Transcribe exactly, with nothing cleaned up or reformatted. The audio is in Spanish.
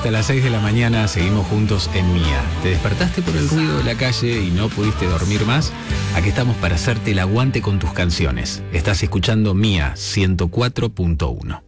hasta las seis de la mañana seguimos juntos en Mía. ¿Te despertaste por el ruido de la calle y no pudiste dormir más? Aquí estamos para hacerte el aguante con tus canciones. Estás escuchando Mía ciento cuatro punto uno.